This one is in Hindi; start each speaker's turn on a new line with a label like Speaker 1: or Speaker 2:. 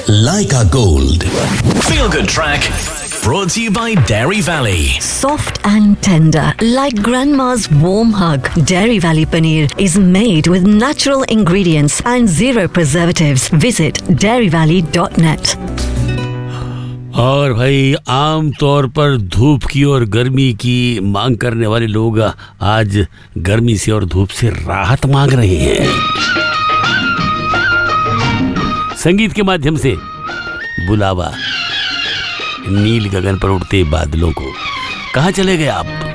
Speaker 1: Leica Gold.
Speaker 2: Feel Good Track. Brought to you by Dairy Valley.
Speaker 3: Soft and tender, like grandma's warm hug. Dairy Valley paneer is made with natural ingredients and zero preservatives. Visit dairyvalley.net.
Speaker 4: और भाई आम तौर पर धूप की और गर्मी की मांग करने वाले लोग आज गर्मी से और धूप से राहत मांग रहे हैं। संगीत के माध्यम से बुलावा नील गगन पर उड़ते बादलों को। कहाँ चले गए आप?